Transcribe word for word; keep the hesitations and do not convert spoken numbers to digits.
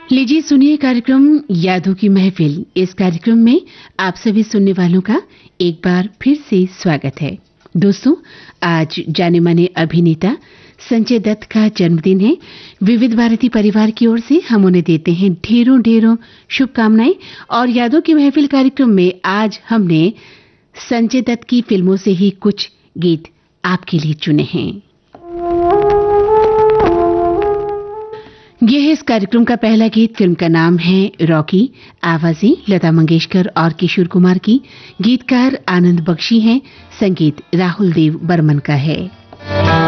लीजिए सुनिए कार्यक्रम यादों की महफिल। इस कार्यक्रम में आप सभी सुनने वालों का एक बार फिर से स्वागत है। दोस्तों, आज जाने माने अभिनेता संजय दत्त का जन्मदिन है। विविध भारती परिवार की ओर से हम उन्हें देते हैं ढेरों ढेरों शुभकामनाएं। और यादों की महफिल कार्यक्रम में आज हमने संजय दत्त की फिल्मों से ही कुछ गीत आपके लिए चुने हैं। यह है इस कार्यक्रम का पहला गीत। फिल्म का नाम है रॉकी। आवाजें लता मंगेशकर और किशोर कुमार की। गीतकार आनंद बख्शी हैं। संगीत राहुल देव बर्मन का है।